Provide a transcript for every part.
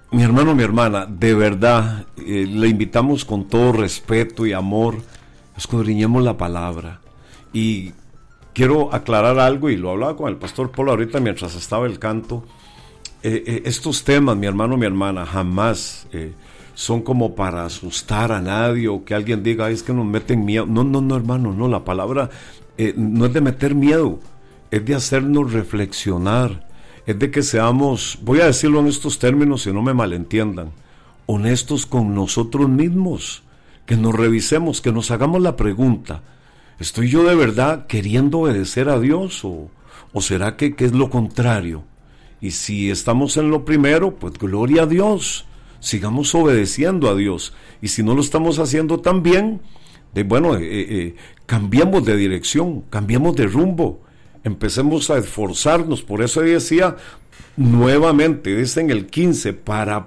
Mi hermano, mi hermana, de verdad, le invitamos con todo respeto y amor, escudriñemos la palabra. Y quiero aclarar algo, y lo hablaba con el pastor Polo ahorita mientras estaba el canto. Estos temas, mi hermano, mi hermana, jamás son como para asustar a nadie o que alguien diga, "Ay, es que nos meten miedo". No, no, no, hermano, no, la palabra no es de meter miedo, es de hacernos reflexionar, es de que seamos, voy a decirlo en estos términos y no me malentiendan, honestos con nosotros mismos, que nos revisemos, que nos hagamos la pregunta, ¿estoy yo de verdad queriendo obedecer a Dios o será que es lo contrario? Y si estamos en lo primero, pues gloria a Dios, sigamos obedeciendo a Dios. Y si no lo estamos haciendo tan bien, cambiemos de dirección, cambiemos de rumbo, empecemos a esforzarnos. Por eso decía nuevamente, dice en el 15, para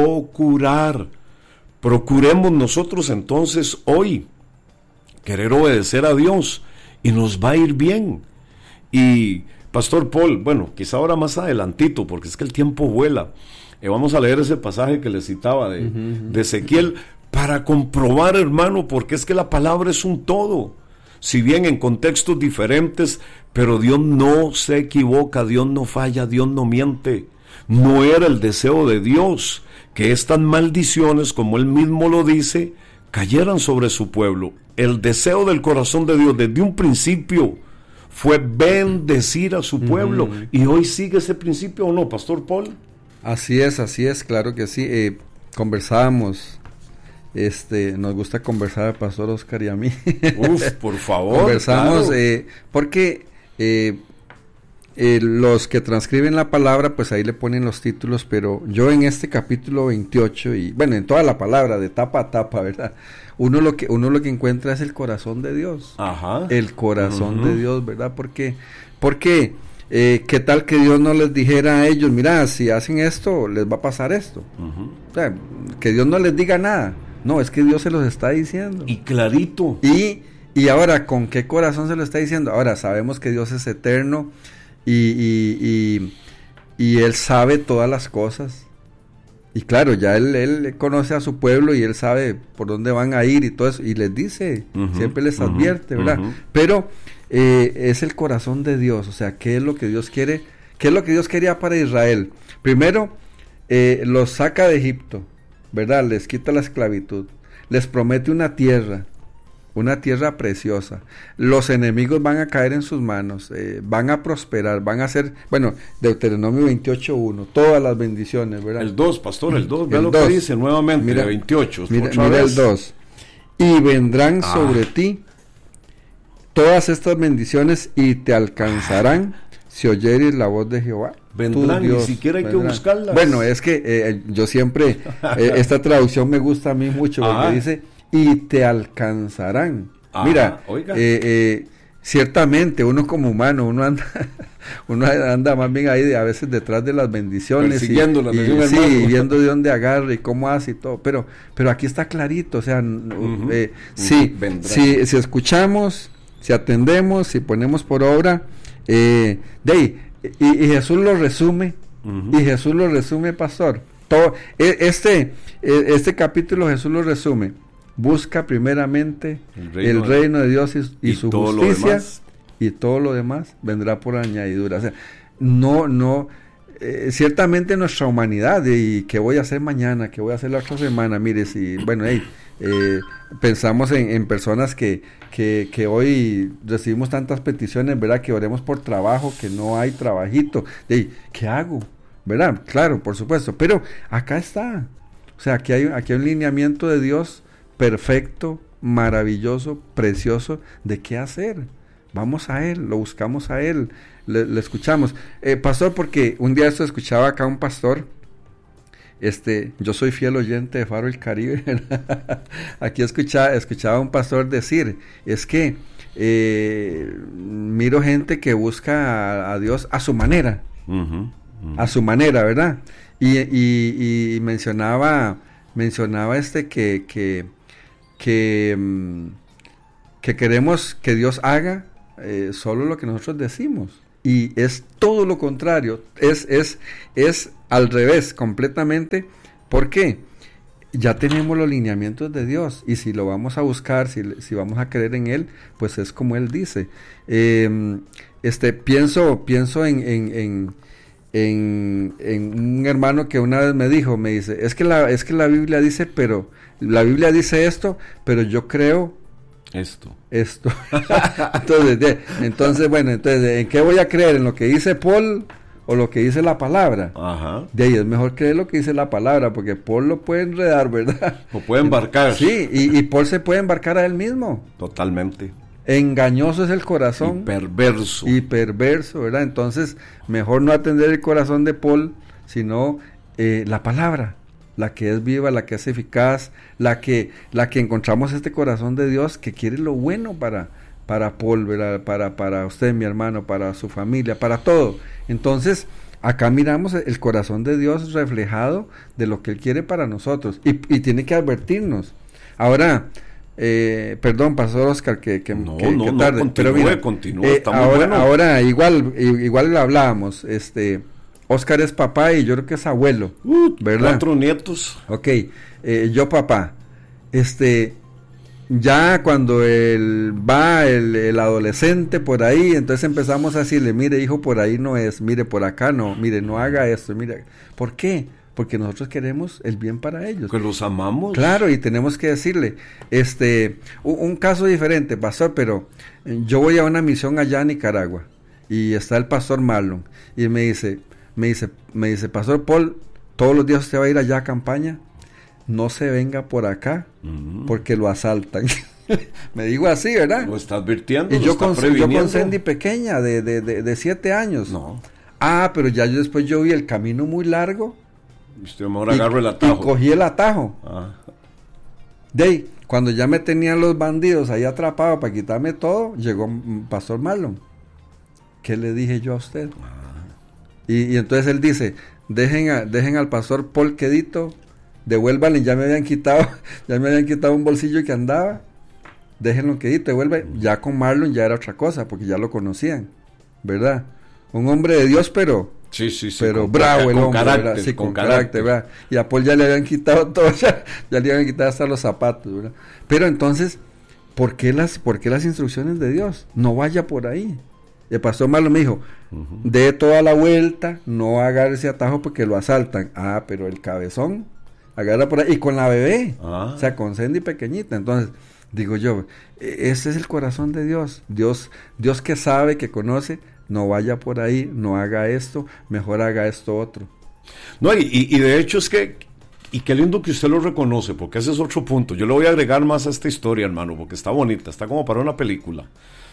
procuremos nosotros entonces hoy querer obedecer a Dios y nos va a ir bien. Y Pastor Paul, bueno, quizá ahora más adelantito, porque es que el tiempo vuela, vamos a leer ese pasaje que le citaba de Ezequiel, para comprobar, hermano, porque es que la palabra es un todo, si bien en contextos diferentes, pero Dios no se equivoca, Dios no falla, Dios no miente. No era el deseo de Dios que estas maldiciones, como Él mismo lo dice, cayeran sobre su pueblo. El deseo del corazón de Dios desde un principio fue bendecir a su pueblo, y hoy sigue ese principio, ¿o no, Pastor Paul? Así es, claro que sí. Conversábamos, nos gusta conversar al Pastor Oscar y a mí. Uf, por favor. Conversamos, claro. Porque los que transcriben la palabra, pues ahí le ponen los títulos, pero yo en este capítulo 28, y bueno, en toda la palabra, de tapa a tapa, ¿verdad? Uno lo que encuentra es el corazón de Dios. Ajá. El corazón de Dios, ¿verdad? Porque ¿qué tal que Dios no les dijera a ellos, mira, si hacen esto, les va a pasar esto? O sea, que Dios no les diga nada. No, es que Dios se los está diciendo. Y clarito. Y ahora, ¿con qué corazón se lo está diciendo? Ahora, sabemos que Dios es eterno y Él sabe todas las cosas. Y claro, ya él conoce a su pueblo y Él sabe por dónde van a ir y todo eso. Y les dice, siempre les advierte, ¿verdad? Pero es el corazón de Dios. O sea, ¿qué es lo que Dios quiere? ¿Qué es lo que Dios quería para Israel? Primero, los saca de Egipto, ¿verdad? Les quita la esclavitud. Les promete una tierra preciosa. Los enemigos van a caer en sus manos, van a prosperar, van a ser, bueno, Deuteronomio 28:1, todas las bendiciones, ¿verdad? El 2, pastor, el 2, vea lo que dice nuevamente, mira, 28. Mira el 2. Y vendrán sobre ti todas estas bendiciones y te alcanzarán si oyeres la voz de Jehová. Vendrán, ni siquiera hay que buscarlas. Bueno, es que yo siempre, esta traducción me gusta a mí mucho, porque dice, y te alcanzarán. Mira, ciertamente uno como humano, uno anda más bien ahí a veces detrás de las bendiciones, persiguiéndolas, sí, viendo de dónde agarra y cómo hace y todo, pero aquí está clarito, o sea, si escuchamos, si atendemos, si ponemos por obra, y Jesús lo resume, pastor, todo este capítulo Jesús lo resume. Busca primeramente el reino de Dios y su justicia, y todo lo demás vendrá por añadidura. O sea, ciertamente nuestra humanidad, y qué voy a hacer mañana, qué voy a hacer la otra semana, mire, pensamos en personas que hoy recibimos tantas peticiones, ¿verdad? Que oremos por trabajo, que no hay trabajito, ¿qué hago? ¿Verdad? Claro, por supuesto, pero acá está, o sea, aquí hay un lineamiento de Dios perfecto, maravilloso, precioso, de qué hacer. Vamos a Él, lo buscamos a Él, le escuchamos. Pastor, porque un día esto escuchaba acá un pastor, yo soy fiel oyente de Faro el Caribe, aquí escuchaba un pastor decir, es que miro gente que busca a Dios a su manera, a su manera, ¿verdad? Y mencionaba que queremos que Dios haga solo lo que nosotros decimos, y es todo lo contrario, es al revés completamente ¿Por qué? Ya tenemos los lineamientos de Dios, y si lo vamos a buscar, si vamos a creer en Él, pues es como Él dice. Pienso en un hermano que una vez me dice, es que la Biblia dice, pero la Biblia dice esto, pero yo creo esto. entonces, ¿en qué voy a creer? ¿En lo que dice Paul o lo que dice la palabra? Ajá. De ahí es mejor creer lo que dice la palabra, porque Paul lo puede enredar, ¿verdad? Lo puede embarcar. Sí, y Paul se puede embarcar a él mismo. Totalmente. Engañoso es el corazón. Y perverso, ¿verdad? Entonces, mejor no atender el corazón de Paul, sino la palabra, la que es viva, la que es eficaz, la que encontramos este corazón de Dios que quiere lo bueno para Paul, ¿verdad? Para usted, mi hermano, para su familia, para todo. Entonces, acá miramos el corazón de Dios reflejado de lo que Él quiere para nosotros, y tiene que advertirnos. Ahora, perdón, Pastor Oscar, que tarde, continúe, pero mira, continúe, está muy bueno. Ahora igual hablábamos, Oscar es papá y yo creo que es abuelo, ¿verdad? 4 nietos. Ok, yo papá, ya cuando el adolescente por ahí, entonces empezamos a decirle, mire hijo, por ahí no es, mire por acá no, mire, no haga esto, mire, ¿por qué? Porque nosotros queremos el bien para ellos. Que los amamos. Claro, y tenemos que decirle, un caso diferente, pastor, pero yo voy a una misión allá en Nicaragua, y está el pastor Marlon, y me dice, Pastor Paul, todos los días usted va a ir allá a campaña, no se venga por acá, porque lo asaltan. Me digo así, ¿verdad? Lo está advirtiendo, y yo con Sandy pequeña, de 7 años. No. Pero ya después yo vi el camino muy largo. Usted mejor agarro el atajo. Y cogí el atajo. De ahí, cuando ya me tenían los bandidos ahí atrapados para quitarme todo, llegó Pastor Marlon. ¿Qué le dije yo a usted? Y entonces él dice, dejen al Pastor Paul quedito, devuélvanle, ya me habían quitado un bolsillo que andaba, déjenlo quedito, devuelvan. Ya con Marlon ya era otra cosa, porque ya lo conocían, ¿verdad? Un hombre de Dios, pero pero bravo el hombre, carácter, ¿verdad? Sí, con carácter, ¿verdad? Y a Paul ya le habían quitado todo, ya le habían quitado hasta los zapatos, ¿verdad? Pero entonces, ¿por qué las instrucciones de Dios? No vaya por ahí. El pastor Marlon me dijo, dé toda la vuelta, no agarre ese atajo porque lo asaltan. Pero el cabezón, agarra por ahí, y con la bebé, o sea, con Sandy pequeñita. Entonces, digo yo, ese es el corazón de Dios. Dios que sabe, que conoce, no vaya por ahí, no haga esto, mejor haga esto otro. No, y de hecho es que, y qué lindo que usted lo reconoce, porque ese es otro punto. Yo le voy a agregar más a esta historia, hermano, porque está bonita, está como para una película.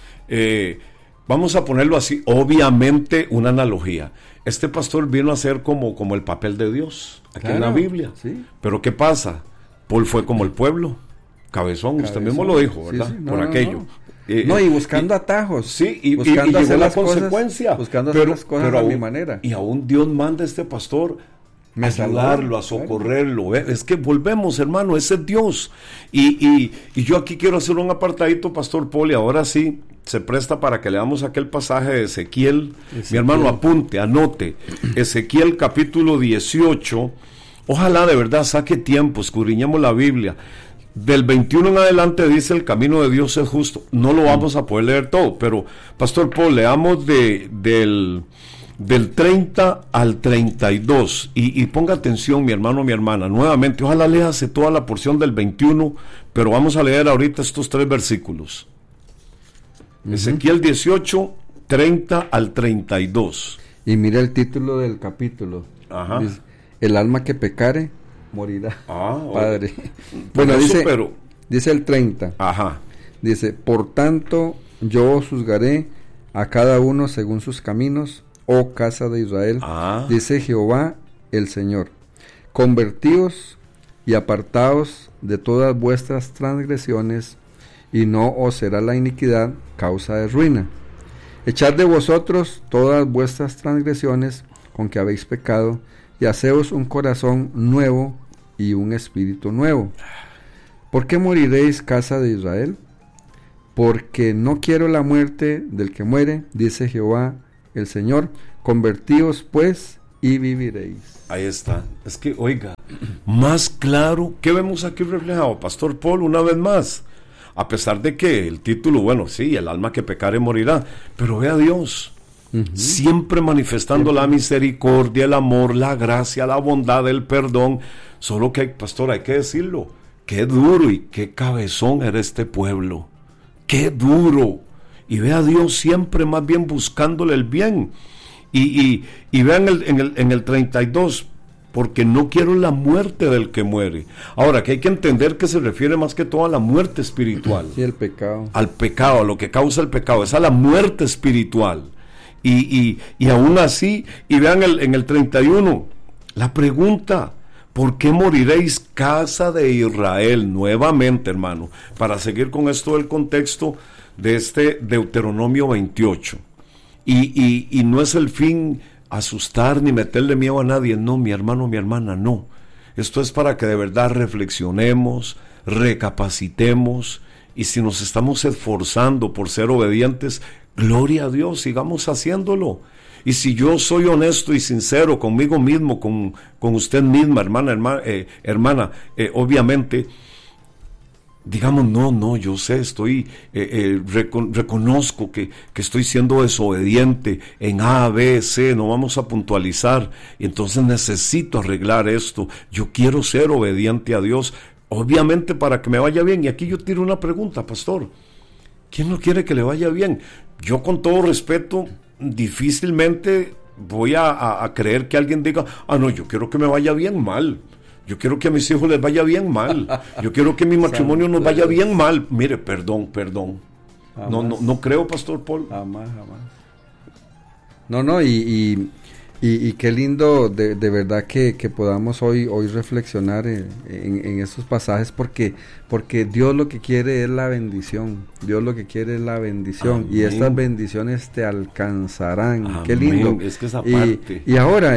Vamos a ponerlo así, obviamente una analogía. Este pastor vino a ser como el papel de Dios, aquí en la Biblia. Sí. Pero ¿qué pasa? Paul fue como el pueblo, cabezón, usted mismo lo dijo, ¿verdad? Por aquello. Y buscando atajos. Sí, y buscando hacer las consecuencia. Buscando hacer las cosas a mi manera. Y aún Dios manda a este pastor a ayudarlo, a socorrerlo. Es que volvemos, hermano, ese es Dios. Y yo aquí quiero hacer un apartadito, Pastor Paul, y ahora sí se presta para que leamos aquel pasaje de Ezequiel. Mi hermano, apunte, anote. Ezequiel capítulo 18. Ojalá de verdad saque tiempo, escudriñemos la Biblia. Del 21 en adelante dice el camino de Dios es justo. No lo vamos a poder leer todo, pero Pastor Paul, leamos del 30 al 32 y ponga atención, mi hermano, mi hermana, nuevamente, ojalá léase toda la porción del 21, pero vamos a leer ahorita estos 3 versículos. Ezequiel 18, 30 al 32. Y mira el título del capítulo. Dice, el alma que pecare morirá. Padre. Bueno, dice el 30. Dice, por tanto, yo os juzgaré a cada uno según sus caminos, oh casa de Israel, dice Jehová el Señor. Convertíos y apartaos de todas vuestras transgresiones, y no os será la iniquidad causa de ruina. Echad de vosotros todas vuestras transgresiones con que habéis pecado, y haceos un corazón nuevo y un espíritu nuevo. ¿Por qué moriréis, casa de Israel? Porque no quiero la muerte del que muere, dice Jehová el Señor. Convertíos pues y viviréis. Ahí está. Es que, oiga, más claro, ¿qué vemos aquí reflejado, Pastor Paul, una vez más? A pesar de que el título, bueno, sí, el alma que pecare morirá, pero ve a Dios, siempre manifestando la misericordia, el amor, la gracia, la bondad, el perdón. Solo que, pastor, hay que decirlo, qué duro y qué cabezón era este pueblo, qué duro. Y ve a Dios siempre más bien buscándole el bien. Y vean en el 32, porque no quiero la muerte del que muere. Ahora, que hay que entender que se refiere más que todo a la muerte espiritual. Sí, el pecado. Al pecado, a lo que causa el pecado, es a la muerte espiritual. Y aún así, y vean en el 31, la pregunta, ¿por qué moriréis, casa de Israel? Nuevamente, hermano, para seguir con esto del contexto de este Deuteronomio 28. Y no es el fin asustar ni meterle miedo a nadie, no, mi hermano, mi hermana, no. Esto es para que de verdad reflexionemos, recapacitemos, y si nos estamos esforzando por ser obedientes, gloria a Dios, sigamos haciéndolo. Y si yo soy honesto y sincero conmigo mismo, con usted misma, hermana, obviamente, digamos, no, yo sé, reconozco que estoy siendo desobediente en A, B, C, no vamos a puntualizar, y entonces necesito arreglar esto. Yo quiero ser obediente a Dios, obviamente para que me vaya bien. Y aquí yo tiro una pregunta, pastor, ¿quién no quiere que le vaya bien? Yo, con todo respeto, difícilmente voy a creer que alguien diga, no, yo quiero que me vaya bien mal. Yo quiero que a mis hijos les vaya bien mal. Yo quiero que mi matrimonio nos vaya bien mal. Mire, perdón. No creo, Pastor Paul. Jamás. No, y qué lindo de verdad que podamos hoy reflexionar en estos pasajes, porque Dios lo que quiere es la bendición. Dios lo que quiere es la bendición. Amén. Y estas bendiciones te alcanzarán. Amén. Qué lindo. Es que esa parte. Y ahora,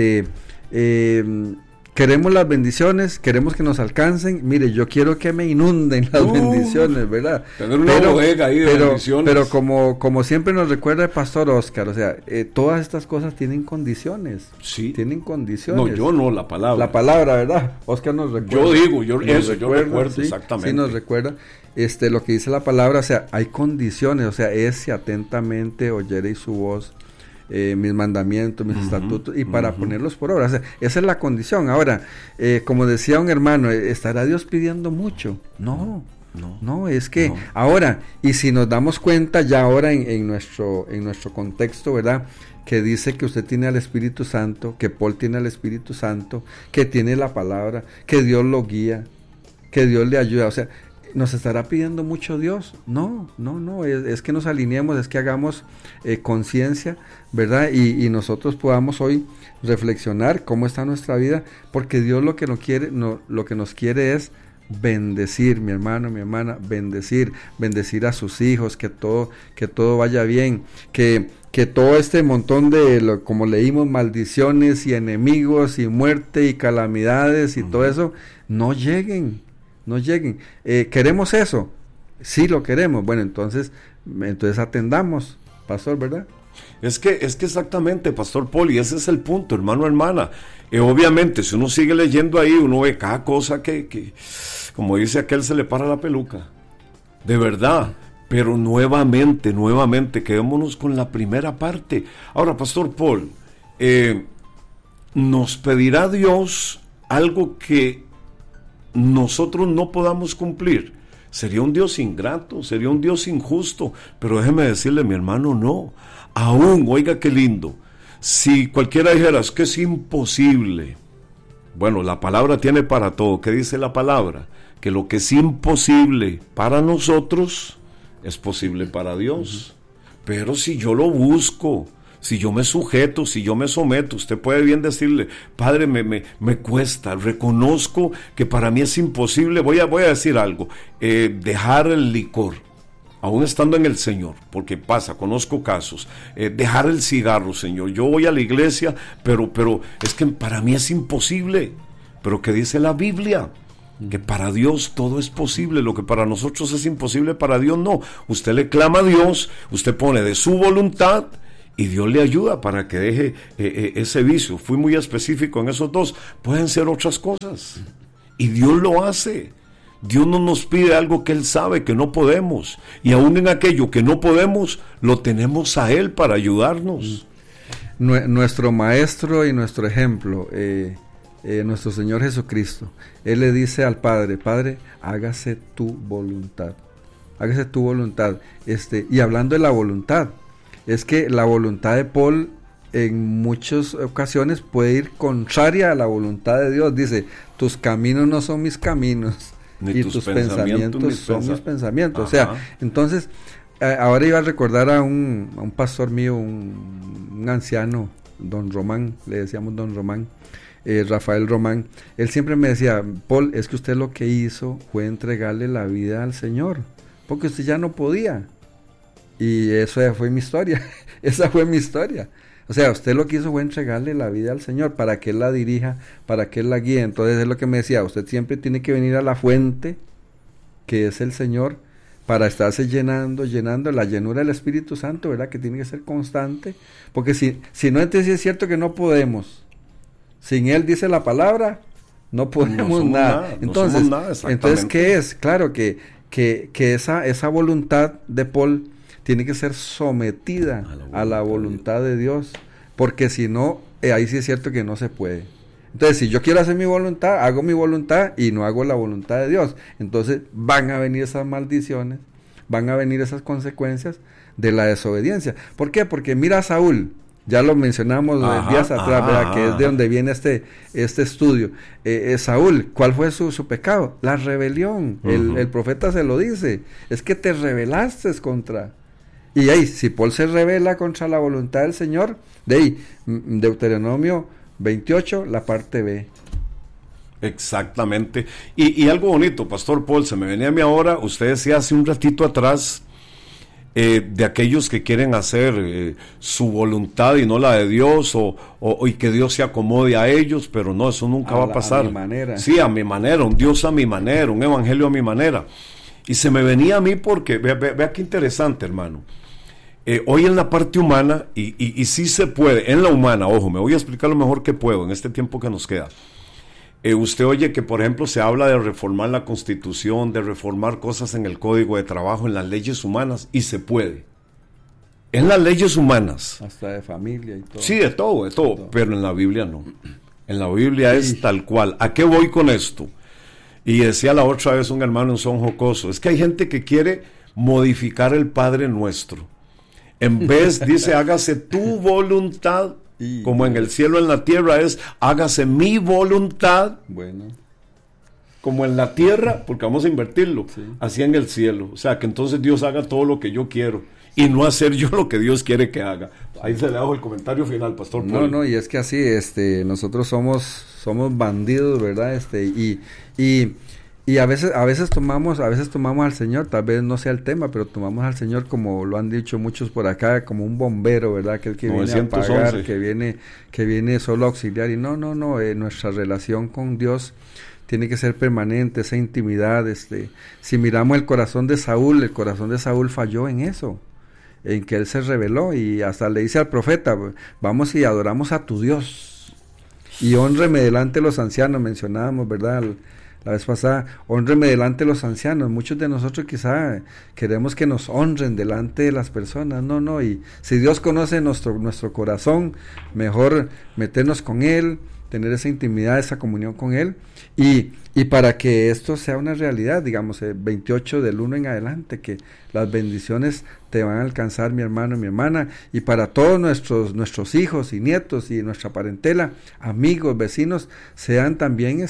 queremos las bendiciones, queremos que nos alcancen. Mire, yo quiero que me inunden las bendiciones, ¿verdad? Tener una bodega ahí de bendiciones. Pero como siempre nos recuerda el pastor Oscar, o sea, todas estas cosas tienen condiciones. Sí. Tienen condiciones. No, yo no, la palabra. La palabra, ¿verdad? Oscar nos recuerda. Yo recuerdo, ¿sí? Exactamente. Sí, nos recuerda lo que dice la palabra, o sea, hay condiciones, o sea, si atentamente oyereis su voz, mis mandamientos, mis estatutos, y para ponerlos por obra. O sea, esa es la condición. Ahora, como decía un hermano, ¿estará Dios pidiendo mucho? No, es que ahora, y si nos damos cuenta ya ahora en nuestro contexto, ¿verdad?, que dice que usted tiene al Espíritu Santo, que Paul tiene al Espíritu Santo, que tiene la palabra, que Dios lo guía, que Dios le ayuda, o sea, ¿nos estará pidiendo mucho Dios? No, es que nos alineemos, es que hagamos conciencia, ¿verdad? Y nosotros podamos hoy reflexionar cómo está nuestra vida, porque Dios lo que nos quiere es bendecir, mi hermano, mi hermana, bendecir a sus hijos, que todo vaya bien, que todo este montón de, como leímos, maldiciones y enemigos y muerte y calamidades y todo eso, no lleguen. ¿Queremos eso? Sí lo queremos. Bueno, entonces atendamos, pastor, ¿verdad? Es que exactamente, Pastor Paul, y ese es el punto, hermano, hermana. Obviamente, si uno sigue leyendo ahí, uno ve cada cosa que como dice aquel, se le para la peluca. De verdad. Pero nuevamente, quedémonos con la primera parte. Ahora, Pastor Paul, nos pedirá Dios algo que nosotros no podamos cumplir. Sería un Dios ingrato, sería un Dios injusto, pero déjeme decirle, mi hermano, no. Aún, oiga qué lindo, si cualquiera dijera, es que es imposible. Bueno, la palabra tiene para todo. ¿Qué dice la palabra? Que lo que es imposible para nosotros es posible para Dios. Pero si yo lo busco, si yo me sujeto, si yo me someto, usted puede bien decirle, Padre, me cuesta, reconozco que para mí es imposible, voy a decir algo, dejar el licor, aún estando en el Señor, porque pasa, conozco casos, dejar el cigarro, Señor, yo voy a la iglesia, pero es que para mí es imposible. Pero ¿qué dice la Biblia? Que para Dios todo es posible. Lo que para nosotros es imposible, para Dios no. Usted le clama a Dios, usted pone de su voluntad, y Dios le ayuda para que deje ese vicio. Fui muy específico en esos dos. Pueden ser otras cosas y Dios lo hace. Dios no nos pide algo que Él sabe que no podemos, y aún en aquello que no podemos lo tenemos a Él para ayudarnos. Nuestro maestro y nuestro ejemplo, nuestro Señor Jesucristo, Él le dice al Padre: Padre, hágase tu voluntad, hágase tu voluntad. Y hablando de la voluntad, es que la voluntad de Paul en muchas ocasiones puede ir contraria a la voluntad de Dios. Dice: tus caminos no son mis caminos, ni y tus pensamientos son mis pensamientos. Ajá. O sea, entonces, ahora iba a recordar a un pastor mío, un anciano, don Román, le decíamos don Román, Rafael Román. Él siempre me decía: Paul, es que usted lo que hizo fue entregarle la vida al Señor, porque usted ya no podía. Y eso fue mi historia. Esa fue mi historia. O sea, usted lo que hizo fue entregarle la vida al Señor para que Él la dirija, para que Él la guíe. Entonces es lo que me decía: usted siempre tiene que venir a la fuente, que es el Señor, para estarse llenando la llenura del Espíritu Santo, ¿verdad? Que tiene que ser constante. Porque si no, entonces es cierto que no podemos. Sin Él, dice la palabra, no podemos nada. Entonces, ¿qué es? Claro que esa voluntad de Paul tiene que ser sometida a la voluntad de Dios, porque si no, ahí sí es cierto que no se puede. Entonces, si yo quiero hacer mi voluntad, hago mi voluntad y no hago la voluntad de Dios, entonces van a venir esas maldiciones, van a venir esas consecuencias de la desobediencia. ¿Por qué? Porque mira a Saúl, ya lo mencionamos días atrás, ¿verdad? Que es de donde viene este estudio. Saúl, ¿cuál fue su pecado? La rebelión. El profeta se lo dice: es que te rebelaste contra... Y ahí, si Paul se rebela contra la voluntad del Señor, de ahí, Deuteronomio 28, la parte B. Exactamente. Y algo bonito, Pastor Paul, se me venía a mí ahora, usted decía hace un ratito atrás, de aquellos que quieren hacer su voluntad y no la de Dios, y que Dios se acomode a ellos, pero no, eso nunca va a pasar. A mi manera. Sí, a mi manera, un Dios a mi manera, un evangelio a mi manera. Y se me venía a mí porque, vea qué interesante, hermano. Hoy en la parte humana, y sí se puede, en la humana, ojo, me voy a explicar lo mejor que puedo en este tiempo que nos queda. Usted oye que, por ejemplo, se habla de reformar la Constitución, de reformar cosas en el Código de Trabajo, en las leyes humanas, y se puede. En las leyes humanas. Hasta de familia y todo. Sí, de todo, pero en la Biblia no. En la Biblia es tal cual. ¿A qué voy con esto? Y decía la otra vez un hermano en son jocoso, es que hay gente que quiere modificar el Padre Nuestro. En vez, dice, hágase tu voluntad, como en el cielo, en la tierra, es hágase mi voluntad. Bueno. Como en la tierra, porque vamos a invertirlo, sí. Así en el cielo. O sea, que entonces Dios haga todo lo que yo quiero y no hacer yo lo que Dios quiere que haga. Ahí se le dejo el comentario final, Pastor Paul. No, y es que así, nosotros somos bandidos, ¿verdad? Y a veces tomamos al Señor, tal vez no sea el tema, pero tomamos al Señor, como lo han dicho muchos por acá, como un bombero, ¿verdad? Aquel que 911. Viene a apagar, que viene solo a auxiliar. Y no, nuestra relación con Dios tiene que ser permanente, esa intimidad. Si miramos el corazón de Saúl falló en eso, en que él se rebeló, y hasta le dice al profeta: vamos y adoramos a tu Dios, y hónreme delante de los ancianos, mencionábamos, ¿verdad? La vez pasada, hónreme delante de los ancianos. Muchos de nosotros quizá queremos que nos honren delante de las personas. No, y si Dios conoce nuestro corazón, mejor meternos con Él, tener esa intimidad, esa comunión con Él, y para que esto sea una realidad, digamos, 28 del 1 en adelante, que las bendiciones te van a alcanzar, mi hermano y mi hermana, y para todos nuestros hijos y nietos y nuestra parentela, amigos, vecinos, sean también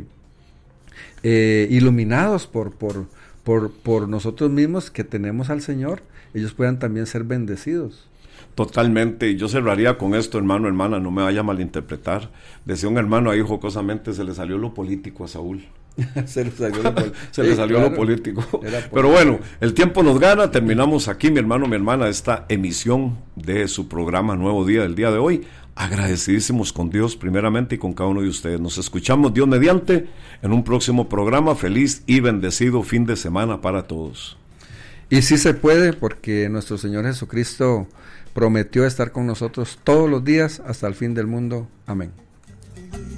iluminados por nosotros mismos, que tenemos al Señor, ellos puedan también ser bendecidos. Totalmente, y yo cerraría con esto, hermano, hermana, no me vaya a malinterpretar. Decía un hermano ahí jocosamente, se le salió lo político a Saúl. Se le salió lo político. Pero bueno, el tiempo nos gana, terminamos aquí, mi hermano, mi hermana, esta emisión de su programa Nuevo Día del día de hoy. Agradecidísimos con Dios primeramente y con cada uno de ustedes. Nos escuchamos, Dios mediante, en un próximo programa. Feliz y bendecido fin de semana para todos. Y sí se puede, porque nuestro Señor Jesucristo prometió estar con nosotros todos los días hasta el fin del mundo. Amén.